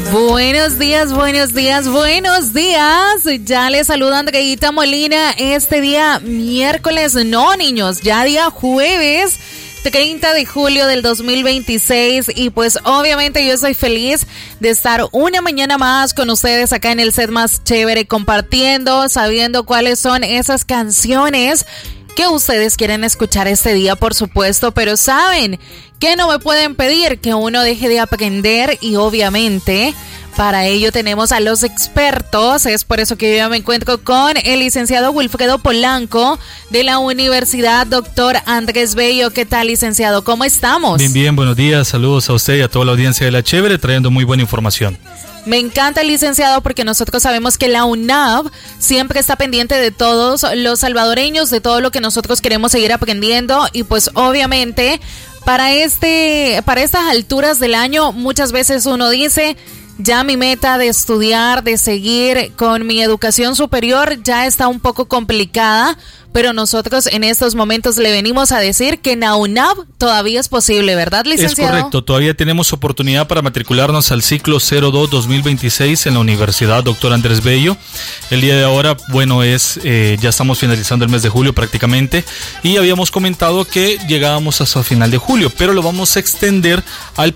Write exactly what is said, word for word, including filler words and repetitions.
Buenos días, buenos días, buenos días. Ya les saluda Andreita Molina este día miércoles, no niños, ya día jueves treinta de julio del dos mil veintiséis y pues obviamente yo estoy feliz de estar una mañana más con ustedes acá en el set más chévere compartiendo, sabiendo cuáles son esas canciones que ustedes quieren escuchar este día, por supuesto, pero saben que no me pueden pedir que uno deje de aprender y obviamente para ello tenemos a los expertos. Es por eso que yo ya me encuentro con el licenciado Wilfredo Polanco de la Universidad Doctor Andrés Bello. ¿Qué tal, licenciado? ¿Cómo estamos? Bien, bien, buenos días, saludos a usted y a toda la audiencia de La Chévere, trayendo muy buena información. Me encanta, licenciado, porque nosotros sabemos que la U N A V siempre está pendiente de todos los salvadoreños, de todo lo que nosotros queremos seguir aprendiendo y pues obviamente para este, para estas alturas del año muchas veces uno dice: ya mi meta de estudiar, de seguir con mi educación superior ya está un poco complicada, pero nosotros en estos momentos le venimos a decir que en la U N A V todavía es posible, ¿verdad, licenciado? Es correcto, todavía tenemos oportunidad para matricularnos al ciclo cero dos dos mil veintiséis en la Universidad Doctor Andrés Bello. El día de ahora, bueno, es eh, ya estamos finalizando el mes de julio prácticamente y habíamos comentado que llegábamos hasta el final de julio, pero lo vamos a extender al